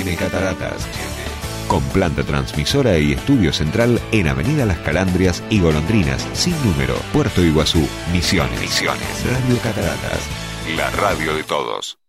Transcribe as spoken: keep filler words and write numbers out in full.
N Cataratas. Con planta transmisora y estudio central en Avenida Las Calandrias y Golondrinas, sin número, Puerto Iguazú, Misiones. Misiones. Radio Cataratas, la radio de todos.